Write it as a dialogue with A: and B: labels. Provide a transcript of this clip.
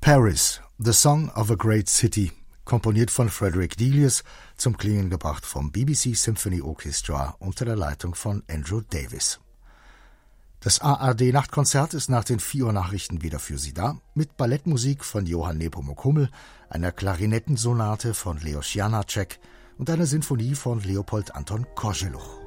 A: Paris, The Song of a Great City, komponiert von Frederick Delius, zum Klingen gebracht vom BBC Symphony Orchestra unter der Leitung von Andrew Davis. Das ARD-Nachtkonzert ist nach den 4 Uhr Nachrichten wieder für Sie da, mit Ballettmusik von Johann Nepomuk Hummel, einer Klarinettensonate von Leos Janáček und einer Sinfonie von Leopold Anton Koželuch.